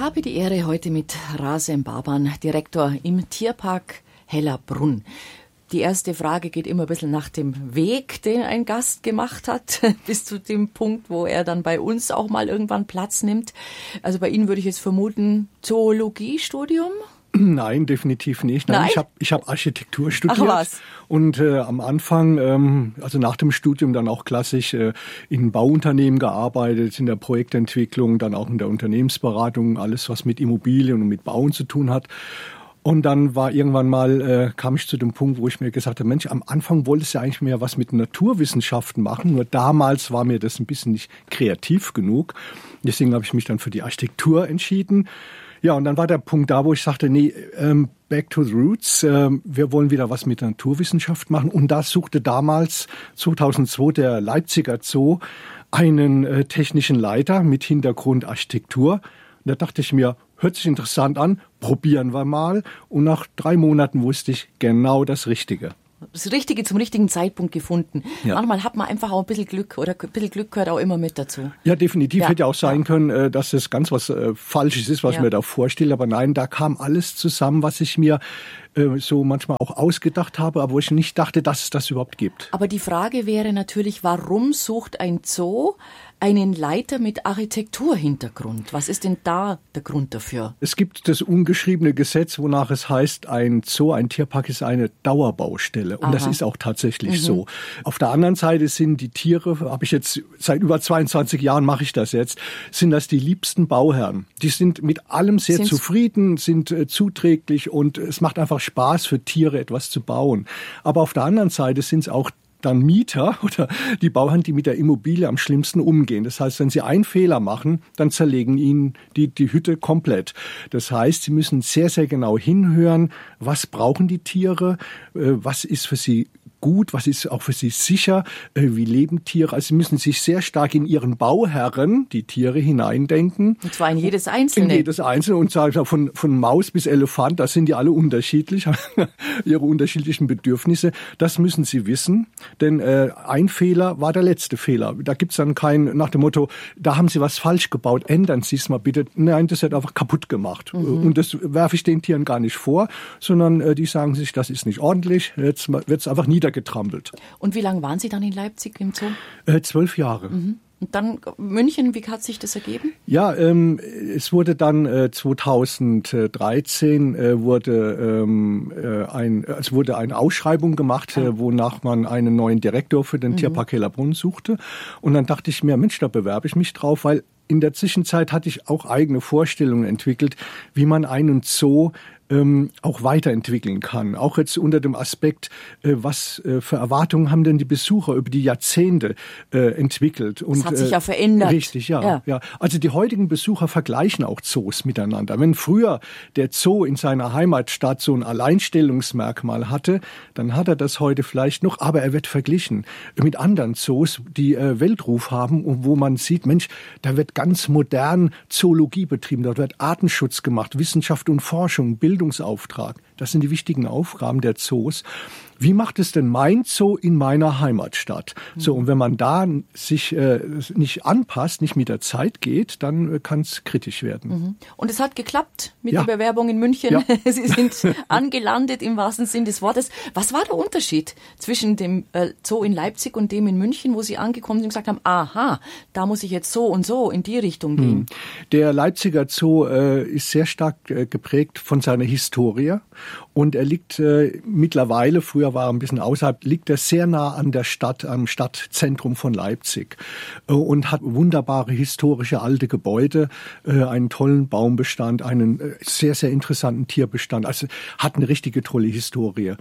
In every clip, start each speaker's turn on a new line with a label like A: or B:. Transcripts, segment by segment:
A: Habe die Ehre heute mit Razem Baban, Direktor im Tierpark Hellerbrunn. Die erste Frage geht immer ein bisschen nach dem Weg, den ein Gast gemacht hat, bis zu dem Punkt, wo er dann bei uns auch mal irgendwann Platz nimmt. Also bei Ihnen würde ich jetzt vermuten, Zoologiestudium?
B: Nein, definitiv nicht. Nein? Ich hab Architektur studiert.
A: Ach was.
B: Und am Anfang, also nach dem Studium dann auch klassisch in Bauunternehmen gearbeitet, in der Projektentwicklung, dann auch in der Unternehmensberatung, alles was mit Immobilien und mit Bauen zu tun hat. Und dann war irgendwann mal, kam ich zu dem Punkt, wo ich mir gesagt habe, Mensch, am Anfang wollte ich ja eigentlich mehr was mit Naturwissenschaften machen. Nur damals war mir das ein bisschen nicht kreativ genug. Deswegen habe ich mich dann für die Architektur entschieden. Ja, und dann war der Punkt da, wo ich sagte, nee, back to the roots. Wir wollen wieder was mit Naturwissenschaft machen. Und da suchte damals 2002 der Leipziger Zoo einen technischen Leiter mit Hintergrund Architektur. Und da dachte ich mir, hört sich interessant an, probieren wir mal. Und nach 3 Monaten wusste ich genau das Richtige.
A: Das Richtige zum richtigen Zeitpunkt gefunden.
B: Ja.
A: Manchmal hat man einfach auch ein bisschen Glück oder ein bisschen Glück gehört auch immer mit dazu.
B: Ja, definitiv. Hätte auch sein können, dass das ganz was Falsches ist, was mir da vorstelle. Aber nein, da kam alles zusammen, was ich mir so manchmal auch ausgedacht habe, aber wo ich nicht dachte, dass es das überhaupt gibt.
A: Aber die Frage wäre natürlich, warum sucht ein Zoo einen Leiter mit Architekturhintergrund? Was ist denn da der Grund dafür?
B: Es gibt das ungeschriebene Gesetz, wonach es heißt, ein Zoo, ein Tierpark ist eine Dauerbaustelle. Und das ist auch tatsächlich so. Auf der anderen Seite sind die Tiere, habe ich jetzt seit über 22 Jahren mache ich das jetzt, sind das die liebsten Bauherren. Die sind mit allem sehr zufrieden, sind zuträglich und es macht einfach Spaß für Tiere etwas zu bauen. Aber auf der anderen Seite sind es auch dann Mieter oder die Bauherren, die mit der Immobilie am schlimmsten umgehen. Das heißt, wenn sie einen Fehler machen, dann zerlegen ihnen die Hütte komplett. Das heißt, sie müssen sehr, sehr genau hinhören, was brauchen die Tiere, was ist für sie gut, was ist auch für sie sicher, wie leben Tiere. Also sie müssen sich sehr stark in ihren Bauherren, die Tiere, hineindenken.
A: Und zwar in jedes Einzelne.
B: In jedes Einzelne und sagen von Maus bis Elefant, da sind die alle unterschiedlich, ihre unterschiedlichen Bedürfnisse. Das müssen sie wissen, denn ein Fehler war der letzte Fehler. Da gibt's dann kein, nach dem Motto, da haben sie was falsch gebaut, ändern Sie es mal bitte. Nein, das wird einfach kaputt gemacht. Und das werfe ich den Tieren gar nicht vor, sondern die sagen sich, das ist nicht ordentlich, jetzt wird's einfach niedergetrampelt.
A: Und wie lange waren Sie dann in Leipzig im Zoo?
B: 12 Jahre.
A: Und dann München, wie hat sich das ergeben?
B: Ja, es wurde dann 2013 wurde eine Ausschreibung gemacht, wonach man einen neuen Direktor für den Tierpark Hellerbrunn suchte. Und dann dachte ich mir, Mensch, da bewerbe ich mich drauf, weil in der Zwischenzeit hatte ich auch eigene Vorstellungen entwickelt, wie man einen Zoo auch weiterentwickeln kann. Auch jetzt unter dem Aspekt, was für Erwartungen haben denn die Besucher über die Jahrzehnte entwickelt. Und,
A: das hat sich ja verändert.
B: Richtig, ja. Also die heutigen Besucher vergleichen auch Zoos miteinander. Wenn früher der Zoo in seiner Heimatstadt so ein Alleinstellungsmerkmal hatte, dann hat er das heute vielleicht noch, aber er wird verglichen mit anderen Zoos, die Weltruf haben und wo man sieht, Mensch, da wird ganz modern Zoologie betrieben, dort wird Artenschutz gemacht, Wissenschaft und Forschung, Bildungsauftrag. Das sind die wichtigen Aufgaben der Zoos. Wie macht es denn mein Zoo in meiner Heimatstadt? So, und wenn man da sich nicht anpasst, nicht mit der Zeit geht, dann kann es kritisch werden.
A: Und es hat geklappt mit der Bewerbung in München. Ja. Sie sind angelandet im wahrsten Sinn des Wortes. Was war der Unterschied zwischen dem Zoo in Leipzig und dem in München, wo Sie angekommen sind und gesagt haben, aha, da muss ich jetzt so und so in die Richtung gehen?
B: Der Leipziger Zoo ist sehr stark geprägt von seiner Historie. Und er liegt mittlerweile, früher war er ein bisschen außerhalb, liegt er sehr nah an der Stadt, am Stadtzentrum von Leipzig und hat wunderbare historische alte Gebäude, einen tollen Baumbestand, einen sehr, sehr interessanten Tierbestand. Also hat eine richtige tolle Historie.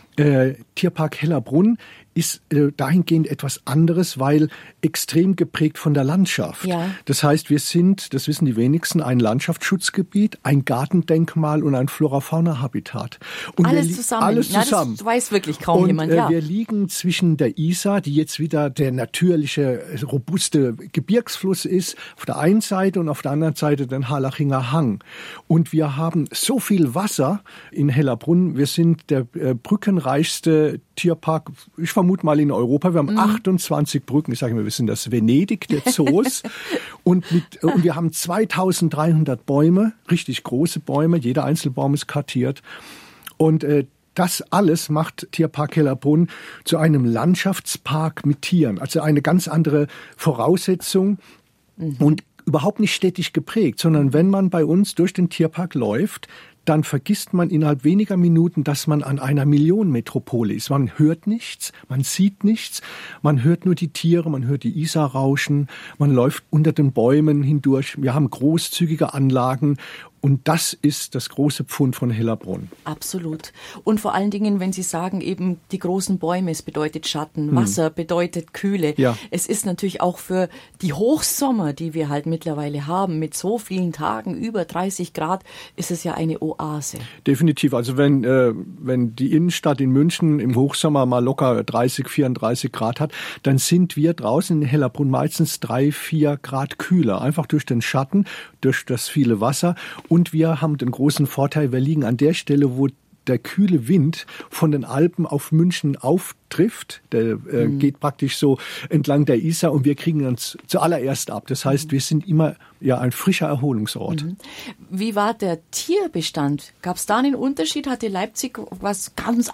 B: Tierpark Hellerbrunn ist dahingehend etwas anderes, weil extrem geprägt von der Landschaft. Ja. Das heißt, wir sind, das wissen die wenigsten, ein Landschaftsschutzgebiet, ein Gartendenkmal und ein Flora-Fauna-Habitat. Und
A: alles zusammen.
B: Alles zusammen.
A: Das weiß wirklich kaum jemand. Ja.
B: Wir liegen zwischen der Isar, die jetzt wieder der natürliche, robuste Gebirgsfluss ist, auf der einen Seite und auf der anderen Seite den Harlachinger Hang. Und wir haben so viel Wasser in Hellerbrunn. Wir sind der brückenreichste Tierpark, ich vermute mal in Europa. Wir haben 28 Brücken. Ich sage immer, wir sind das Venedig der Zoos. und wir haben 2300 Bäume, richtig große Bäume. Jeder Einzelbaum ist kartiert. Und das alles macht Tierpark Hellerbrunn zu einem Landschaftspark mit Tieren. Also eine ganz andere Voraussetzung und überhaupt nicht städtisch geprägt, sondern wenn man bei uns durch den Tierpark läuft, dann vergisst man innerhalb weniger Minuten, dass man an einer Millionenmetropole ist. Man hört nichts, man sieht nichts, man hört nur die Tiere, man hört die Isar rauschen, man läuft unter den Bäumen hindurch. Wir haben großzügige Anlagen. Und das ist das große Pfund von Hellerbrunn.
A: Absolut. Und vor allen Dingen, wenn Sie sagen, eben die großen Bäume, es bedeutet Schatten, Wasser bedeutet Kühle.
B: Ja.
A: Es ist natürlich auch für die Hochsommer, die wir halt mittlerweile haben, mit so vielen Tagen über 30 Grad, ist es ja eine Oase.
B: Definitiv. Also wenn die Innenstadt in München im Hochsommer mal locker 30, 34 Grad hat, dann sind wir draußen in Hellerbrunn meistens 3, 4 Grad kühler. Einfach durch den Schatten, durch das viele Wasser. Und wir haben den großen Vorteil, wir liegen an der Stelle, wo der kühle Wind von den Alpen auf München auftrifft. Der geht praktisch so entlang der Isar und wir kriegen uns zuallererst ab. Das heißt, wir sind immer ein frischer Erholungsort.
A: Wie war der Tierbestand? Gab es da einen Unterschied? Hatte Leipzig was ganz